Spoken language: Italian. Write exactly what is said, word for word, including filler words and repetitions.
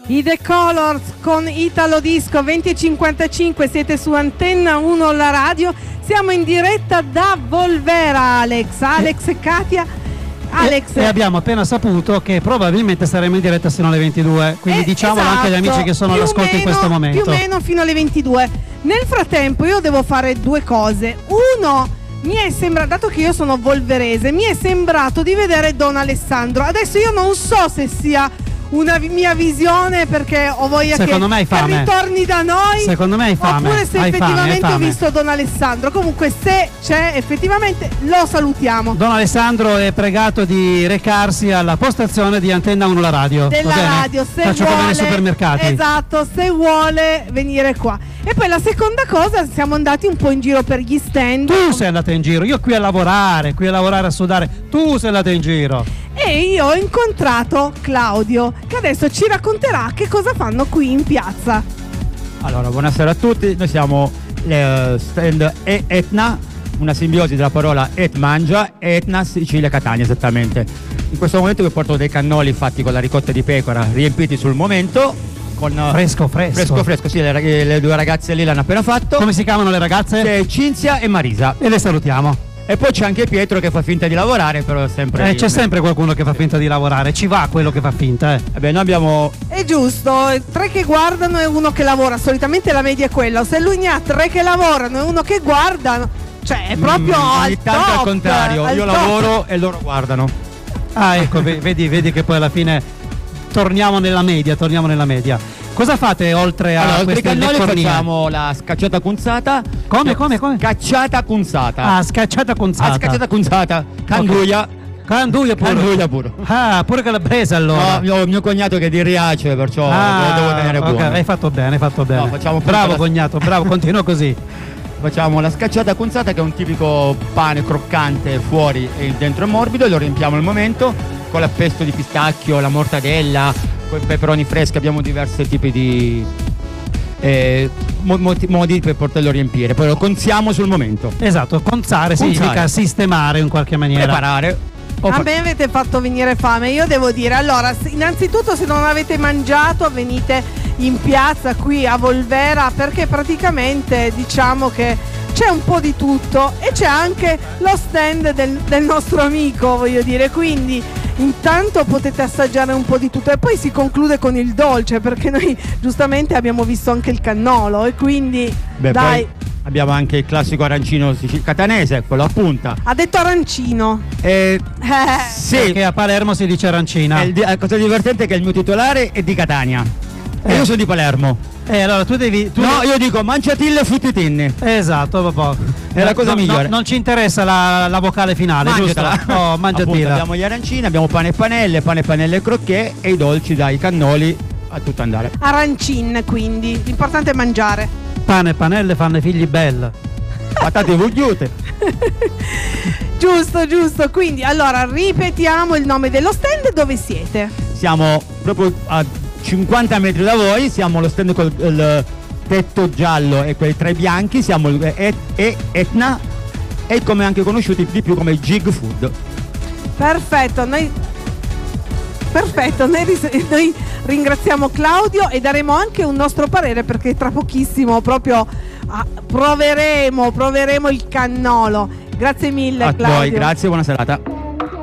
I The Colors con Italo Disco venti e cinquantacinque, siete su Antenna uno la radio, siamo in diretta da Volvera, Alex, Alex e Katia. Alex. E, e abbiamo appena saputo che probabilmente saremo in diretta sino alle ventidue, quindi eh, diciamolo esatto, anche agli amici che sono all'ascolto meno, in questo momento. Più o meno fino alle ventidue. Nel frattempo io devo fare due cose. Uno, mi è sembrato, dato che io sono volverese, mi è sembrato di vedere Don Alessandro. Adesso io non so se sia una mia visione, perché ho voglia Secondo che, me hai fame. che ritorni da noi. Secondo me hai fame. Oppure se hai effettivamente fame, ho visto Don Alessandro. Comunque se c'è effettivamente lo salutiamo. Don Alessandro è pregato di recarsi alla postazione di Antenna uno la radio. Della radio, se Faccio vuole, come nei supermercati. Esatto, se vuole venire qua. E poi la seconda cosa, siamo andati un po' in giro per gli stand. Tu sei andata in giro, io qui a lavorare, qui a lavorare a sudare. Tu sei andata in giro. E io ho incontrato Claudio, che adesso ci racconterà che cosa fanno qui in piazza. Allora, buonasera a tutti, noi siamo le stand Etna, una simbiosi della parola et mangia, Etna, Sicilia, Catania esattamente. In questo momento vi porto dei cannoli fatti con la ricotta di pecora, riempiti sul momento. Con fresco, fresco. Fresco, fresco, sì, le, le due ragazze lì l'hanno appena fatto. Come si chiamano le ragazze? C'è Cinzia e Marisa. E le salutiamo. E poi c'è anche Pietro che fa finta di lavorare, però sempre. Eh, c'è sempre qualcuno che fa finta di lavorare, ci va quello che fa finta, eh. Vabbè, noi abbiamo. È giusto, tre che guardano e uno che lavora. Solitamente la media è quella. Se lui ne ha tre che lavorano e uno che guarda, cioè è proprio mm, al tanto top, al contrario, al io top. lavoro e loro guardano. Ah, ecco, vedi, vedi che poi alla fine torniamo nella media, torniamo nella media. Cosa fate oltre a allora, queste cannoli? leccornie? Facciamo la scacciata cunzata. Come, come, come? Scacciata cunzata. Ah, scacciata cunzata. Ah, scacciata cunzata. Canduia. Okay. Canduia pure. Canduia pure. Ah, pure calabrese allora. No, mio, mio cognato che è di Riace, perciò ah, lo devo tenere okay, buono. Hai fatto bene, hai fatto bene. No, facciamo bravo la... cognato, bravo, continua così. Facciamo la scacciata cunzata, che è un tipico pane croccante fuori e dentro è morbido, e lo riempiamo al momento con l'appesto di pistacchio, la mortadella, con i peperoni freschi. Abbiamo diversi tipi di eh, modi, modi per poterlo riempire, poi lo conziamo sul momento. Esatto, conzare significa sistemare in qualche maniera, preparare. A me avete fatto venire fame. Io devo dire, allora, innanzitutto, se non avete mangiato, venite in piazza qui a Volvera, perché praticamente diciamo che c'è un po' di tutto e c'è anche lo stand del, del nostro amico, voglio dire, quindi intanto potete assaggiare un po' di tutto e poi si conclude con il dolce, perché noi giustamente abbiamo visto anche il cannolo e quindi Beh, dai. Poi abbiamo anche il classico arancino catanese, quello a punta. Ha detto arancino. Eh, eh. Sì, perché a Palermo si dice arancina. Il, la cosa divertente è che il mio titolare è di Catania eh. e io sono di Palermo. Eh, allora tu devi. Tu no, devi... io dico manciatille e futtitinne. Esatto, papà. È la cosa no, migliore. No, non ci interessa la, la vocale finale, Mangiatela. giusto? Oh, mangiatela. Appunto, abbiamo gli arancini, abbiamo pane e panelle, pane e panelle e crocchè, e i dolci dai cannoli a tutto andare. Arancin, quindi l'importante è mangiare. Pane e panelle fanno i figli bella. Patate vogliute. Giusto, giusto. Quindi allora ripetiamo il nome dello stand e dove siete. Siamo proprio a cinquanta metri da voi, siamo lo stand col il tetto giallo e quei tre bianchi, siamo et, et, Etna, e come anche conosciuti di più come Jig Food. Perfetto, noi Perfetto, noi, ris- noi ringraziamo Claudio e daremo anche un nostro parere, perché tra pochissimo proprio ah, proveremo, proveremo il cannolo. Grazie mille, a Claudio. voi, grazie, buona serata.